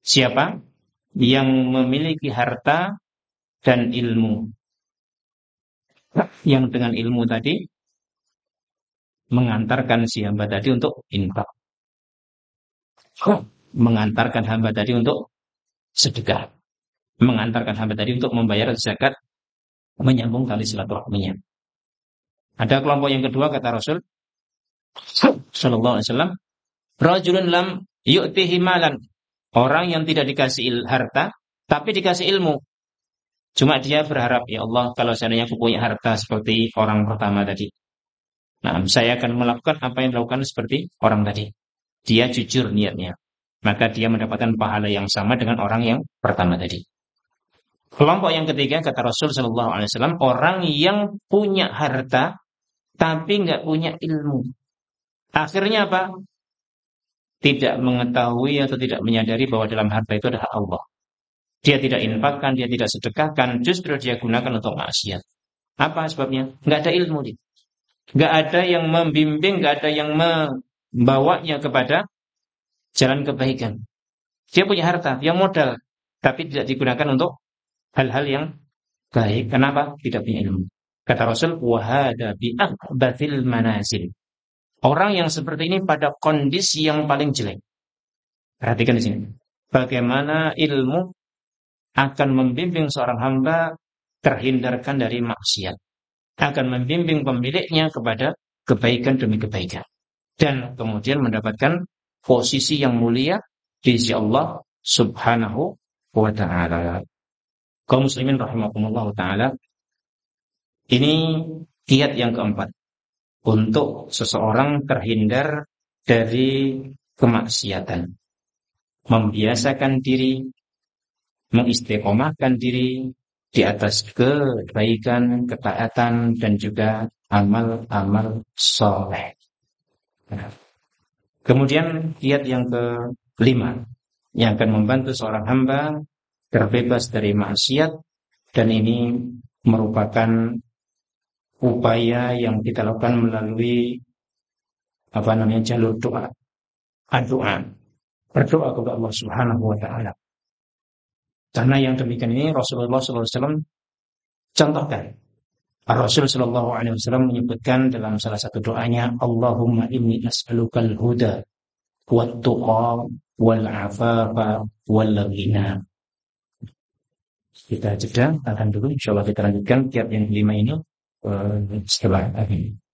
Siapa yang memiliki harta dan ilmu, yang dengan ilmu tadi mengantarkan si hamba tadi untuk infak, mengantarkan hamba tadi untuk sedekah, mengantarkan hamba tadi untuk membayar zakat, menyambung tali silaturahminya. Ada kelompok yang kedua, kata Rasul sallallahu alaihi wasallam, rajulun lam yu'tihi malan, orang yang tidak dikasih harta tapi dikasih ilmu. Cuma dia berharap, ya Allah, kalau seandainya aku punya harta seperti orang pertama tadi, nah saya akan melakukan apa yang dilakukan seperti orang tadi. Dia jujur niatnya, maka dia mendapatkan pahala yang sama dengan orang yang pertama tadi. Kelompok yang ketiga, kata Rasul sallallahu alaihi wasallam, orang yang punya harta tapi nggak punya ilmu. Akhirnya apa? Tidak mengetahui atau tidak menyadari bahwa dalam harta itu adalah Allah. Dia tidak infakkan, dia tidak sedekahkan, justru dia gunakan untuk maksiat. Apa sebabnya? Nggak ada ilmu dia. Nggak ada yang membimbing, nggak ada yang membawanya kepada jalan kebaikan. Dia punya harta, yang modal, tapi tidak digunakan untuk hal-hal yang baik. Kenapa? Tidak punya ilmu. Kata Rasul, wahada bi'akbatil manazil. Orang yang seperti ini pada kondisi yang paling jelek. Perhatikan di sini. Bagaimana ilmu akan membimbing seorang hamba terhindarkan dari maksiat, akan membimbing pemiliknya kepada kebaikan demi kebaikan, dan kemudian mendapatkan posisi yang mulia di sisi Allah Subhanahu wa ta'ala. Kaum muslimin rahimakumullah ta'ala, ini kiat yang keempat untuk seseorang terhindar dari kemaksiatan, membiasakan diri, mengistiqomahkan diri di atas kebaikan, ketaatan, dan juga amal-amal soleh. Kemudian kiat yang kelima yang akan membantu seorang hamba terbebas dari maksiat, dan ini merupakan upaya yang kita lakukan melalui jalur doa, berdoa kepada Allah Subhanahu wa ta'ala. Karena yang demikian ini Rasulullah SAW contohkan. Rasul Shallallahu Alaihi Wasallam menyebutkan dalam salah satu doanya, Allahumma inni as'alukal huda wat tuqa wal afafa wal ghina. Kita jeda, tahan dulu. Insyaallah kita lanjutkan kiat yang kelima ini setelah ini.